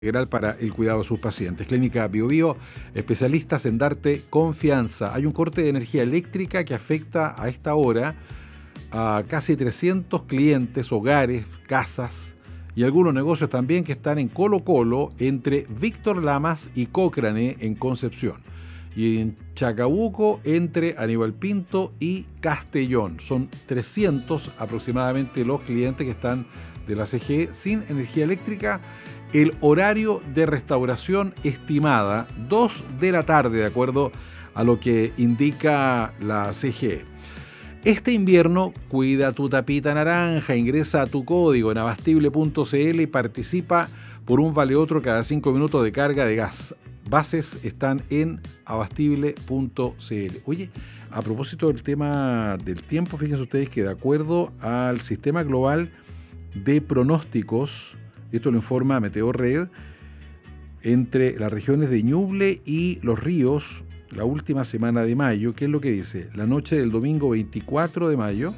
integral para el cuidado de sus pacientes. Clínica Bio Bio, especialistas en darte confianza. Hay un corte de energía eléctrica que afecta a esta hora a casi 300 clientes, hogares, casas y algunos negocios también que están en Colo Colo entre Víctor Lamas y Cochrane en Concepción. Y en Chacabuco entre Aníbal Pinto y Castellón. Son 300 aproximadamente los clientes que están de la CGE sin energía eléctrica. El horario de restauración estimada, 2 de la tarde, de acuerdo a lo que indica la CGE. Este invierno, cuida tu tapita naranja, ingresa a tu código en abastible.cl y participa por un vale otro cada 5 minutos de carga de gas. Bases están en abastible.cl. Oye, a propósito del tema del tiempo, fíjense ustedes que de acuerdo al sistema global de pronósticos, esto lo informa Meteorred, entre las regiones de Ñuble y Los Ríos, la última semana de mayo, ¿qué es lo que dice? La noche del domingo 24 de mayo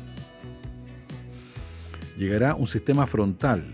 llegará un sistema frontal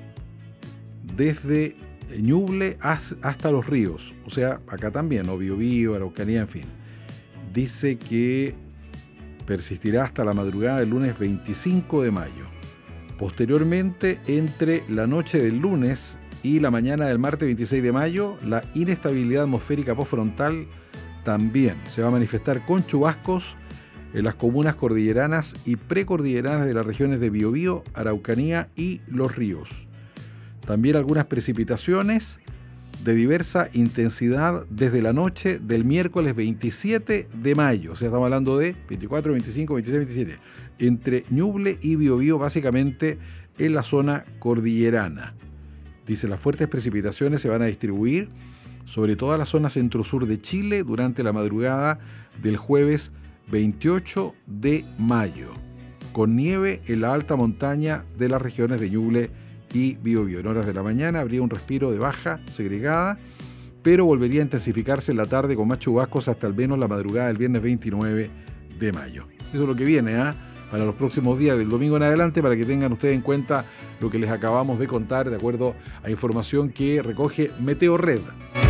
desde Ñuble hasta Los Ríos, o sea, acá también, ¿no? Biobío, Araucanía, en fin. Dice que persistirá hasta la madrugada del lunes 25 de mayo. Posteriormente, entre la noche del lunes y la mañana del martes 26 de mayo, la inestabilidad atmosférica postfrontal también se va a manifestar con chubascos en las comunas cordilleranas y precordilleranas de las regiones de Biobío, Araucanía y Los Ríos. También algunas precipitaciones de diversa intensidad desde la noche del miércoles 27 de mayo. O sea, estamos hablando de 24, 25, 26, 27. Entre Ñuble y Biobío, básicamente en la zona cordillerana. Dice, las fuertes precipitaciones se van a distribuir sobre toda la zona centro-sur de Chile durante la madrugada del jueves 28 de mayo, con nieve en la alta montaña de las regiones de Ñuble y Biobío. En horas de la mañana habría un respiro de baja segregada, pero volvería a intensificarse en la tarde con más chubascos hasta al menos la madrugada del viernes 29 de mayo. Eso es lo que viene, para los próximos días, del domingo en adelante, para que tengan ustedes en cuenta lo que les acabamos de contar, de acuerdo a información que recoge Meteorred.